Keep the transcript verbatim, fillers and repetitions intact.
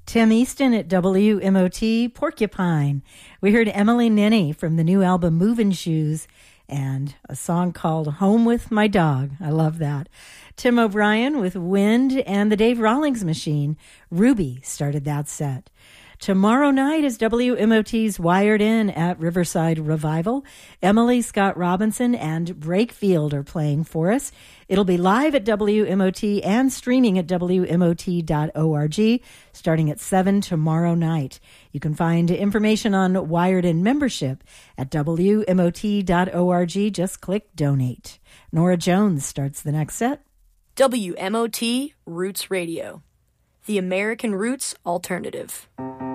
Tim Easton at W M O T, Porcupine. We heard Emily Ninny from the new album Movin' Shoes and a song called Home with My Dog. I love that. Tim O'Brien with Wind and the Dave Rawlings Machine. Ruby started that set. Tomorrow night is W M O T's Wired In at Riverside Revival. Emily Scott Robinson and Breakfield are playing for us. It'll be live at W M O T and streaming at W M O T dot org starting at seven tomorrow night. You can find information on Wired In membership at W M O T dot org. Just click Donate. Nora Jones starts the next set. W M O T Roots Radio, the American Roots Alternative.